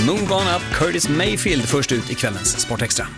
Move On Up, Curtis Mayfield först ut i kvällens Sportextra.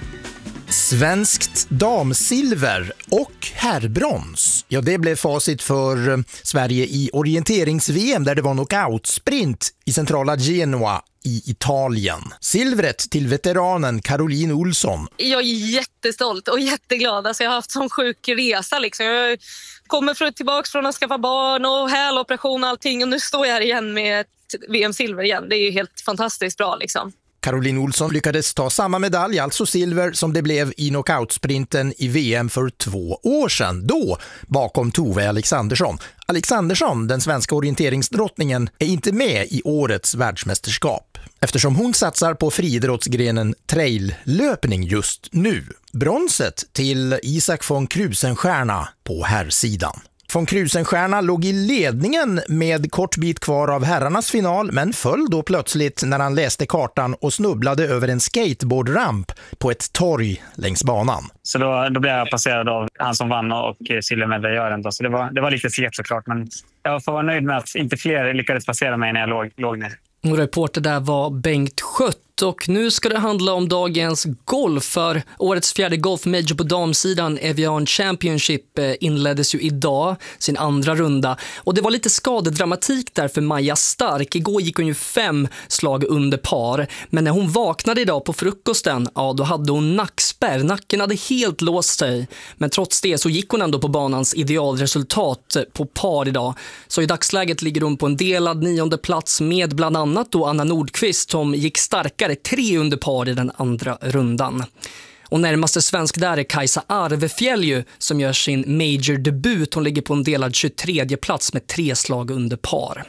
Svenskt damsilver och herrbrons. Ja, det blev facit för Sverige i orienterings-VM där det var knockout-sprint i centrala Genoa i Italien. Silvret till veteranen Caroline Olsson. Jag är jättestolt och jätteglad. Alltså jag har haft sån sjuk resa. Liksom. Jag kommer tillbaka från att skaffa barn och häloperation och allting. Och nu står jag här igen med ett VM-silver igen. Det är ju helt fantastiskt bra liksom. Caroline Olsson lyckades ta samma medalj, alltså silver, som det blev i knockoutsprinten i VM för 2 år sedan. Då bakom Tove Alexandersson. Alexandersson, den svenska orienteringsdrottningen, är inte med i årets världsmästerskap eftersom hon satsar på friidrottsgrenen traillöpning just nu. Bronset till Isak von Krusenstjerna på herrsidan. Von Krusenstjerna låg i ledningen med kort bit kvar av herrarnas final men föll då plötsligt när han läste kartan och snubblade över en skateboardramp på ett torg längs banan. Så då blev jag passerad av han som vann och silvermedaljören. Så det var lite segt såklart, men jag får vara nöjd med att inte fler lyckades passera mig när jag låg ner. Och reporter där var Bengt Schött. Och nu ska det handla om dagens golf, för årets 4:e golfmajor på damsidan, Evian Championship, inleddes ju idag sin andra runda. Och det var lite skadedramatik där för Maja Stark. Igår gick hon ju 5 slag under par. Men när hon vaknade idag på frukosten, ja då hade hon nackspärr. Nacken hade helt låst sig. Men trots det så gick hon ändå på banans idealresultat på par idag. Så i dagsläget ligger hon på en delad 9:e plats med bland annat då Anna Nordqvist som gick starkare 3 under par i den andra rundan. Och närmaste svensk där är Kajsa Arvefjäll ju, som gör sin major-debut. Hon ligger på en delad 23:e plats med 3 slag under par.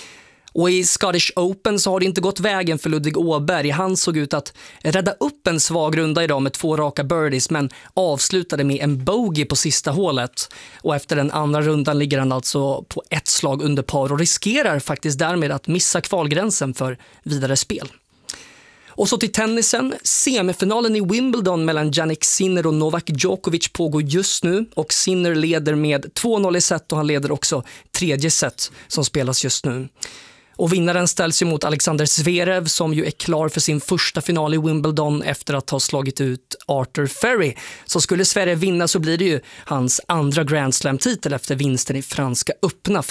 Och i Scottish Open så har det inte gått vägen för Ludvig Åberg. Han såg ut att rädda upp en svag runda idag med 2 raka birdies, men avslutade med en bogey på sista hålet. Och efter den andra rundan ligger han alltså på 1 slag under par och riskerar faktiskt därmed att missa kvalgränsen för vidare spel. Och så till tennisen. Semifinalen i Wimbledon mellan Jannik Sinner och Novak Djokovic pågår just nu. Och Sinner leder med 2-0 i set och han leder också 3:e set som spelas just nu. Och vinnaren ställs ju mot Alexander Zverev som ju är klar för sin första final i Wimbledon efter att ha slagit ut Arthur Ferry. Så skulle Zverev vinna så blir det ju hans andra Grand Slam-titel efter vinsten i Franska öppna